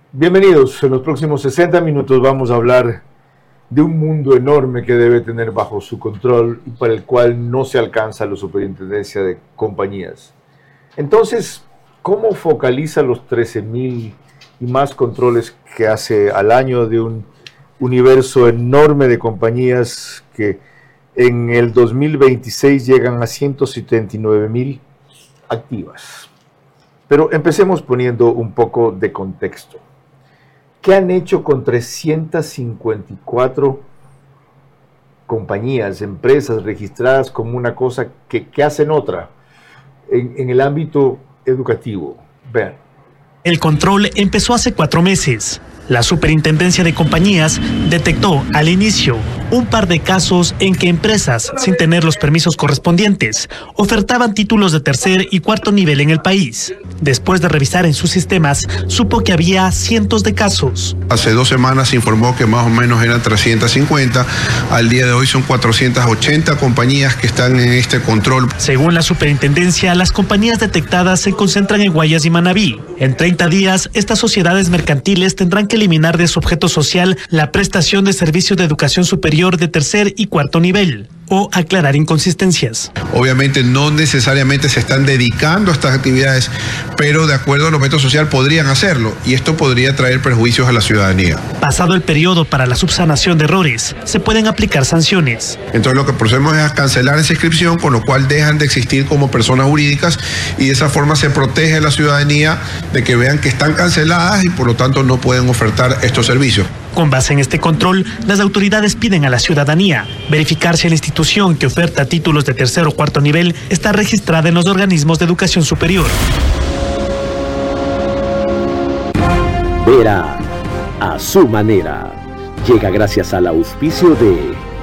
Bienvenidos. En los próximos 60 minutos vamos a hablar de un mundo enorme que debe tener bajo su control y para el cual no se alcanza la superintendencia de compañías. Entonces, ¿cómo focaliza los 13.000 y más controles que hace al año de un universo enorme de compañías que en el 2026 llegan a 179.000 activas? Pero empecemos poniendo un poco de contexto. ¿Qué han hecho con 354 compañías, empresas registradas como una cosa que hacen otra en el ámbito educativo? Vean. El control empezó hace 4 meses. La Superintendencia de Compañías detectó al inicio un par de casos en que empresas, sin tener los permisos correspondientes, ofertaban títulos de tercer y cuarto nivel en el país. Después de revisar en sus sistemas, supo que había cientos de casos. Hace 2 semanas se informó que más o menos eran 350. Al día de hoy son 480 compañías que están en este control. Según la Superintendencia, las compañías detectadas se concentran en Guayas y Manabí. En 30 días, estas sociedades mercantiles tendrán que eliminar de su objeto social la prestación de servicios de educación superior de tercer y cuarto nivel o aclarar inconsistencias. Obviamente no necesariamente se están dedicando a estas actividades, pero de acuerdo al objeto social podrían hacerlo y esto podría traer perjuicios a la ciudadanía. Pasado el periodo para la subsanación de errores, se pueden aplicar sanciones. Entonces lo que procedemos es cancelar esa inscripción, con lo cual dejan de existir como personas jurídicas y de esa forma se protege a la ciudadanía de que vean que están canceladas y por lo tanto no pueden ofertar estos servicios. Con base en este control, las autoridades piden a la ciudadanía verificar si la institución que oferta títulos de tercer o cuarto nivel está registrada en los organismos de educación superior. Vera, a su manera, llega gracias al auspicio de